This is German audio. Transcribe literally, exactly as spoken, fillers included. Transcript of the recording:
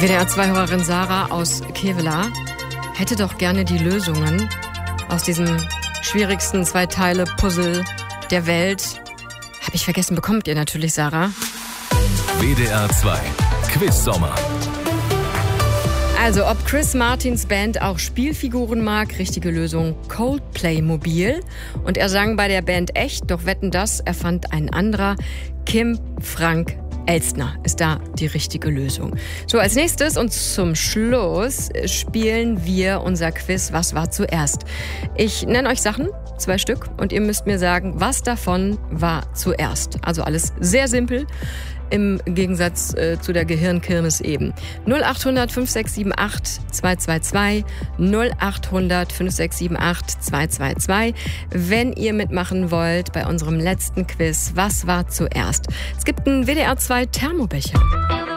W D R zwei-Hörerin Sarah aus Kevela hätte doch gerne die Lösungen aus diesem schwierigsten Zwei-Teile-Puzzle der Welt. Hab ich vergessen, bekommt ihr natürlich, Sarah. W D R zwei Quiz-Sommer. Also, ob Chris Martins Band auch Spielfiguren mag, richtige Lösung Coldplay-Mobil. Und er sang bei der Band echt, doch wetten das, erfand ein anderer. Kim Frank Elstner ist da die richtige Lösung. So, als nächstes und zum Schluss spielen wir unser Quiz Was war zuerst? Ich nenne euch Sachen, zwei Stück, und ihr müsst mir sagen, was davon war zuerst. Also alles sehr simpel. Im Gegensatz äh, zu der Gehirnkirmes eben. null acht hundert fünf sechs sieben acht zwei zwei zwei, null acht hundert fünf sechs sieben acht zwei zwei zwei. Wenn ihr mitmachen wollt bei unserem letzten Quiz, was war zuerst? Es gibt einen W D R zwei Thermobecher.